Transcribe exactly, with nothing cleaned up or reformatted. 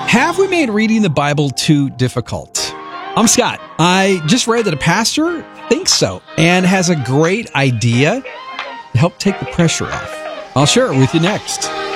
Have we made reading the Bible too difficult? I'm Scott. I just read that a pastor thinks so and has a great idea to help take the pressure off. I'll share it with you next.